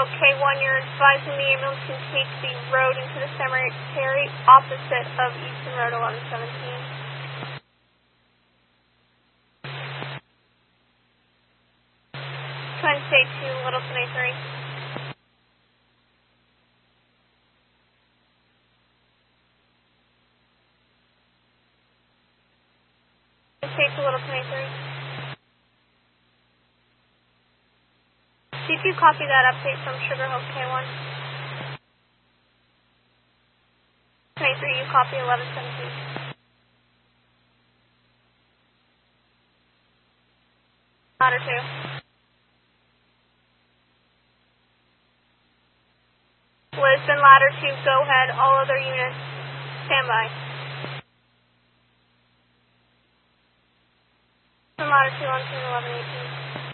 Hill K1, you're advising the ambulance can take the road into the cemetery opposite of Easton Road 1117. Twin State to Littleton A3. State to Littleton A3. C2, copy that update from Sugar Hill K1. A3, you copy 1117. Ladder 2. Lisbon, Ladder 2, go ahead. All other units, stand by. Ladder 2 on 1118.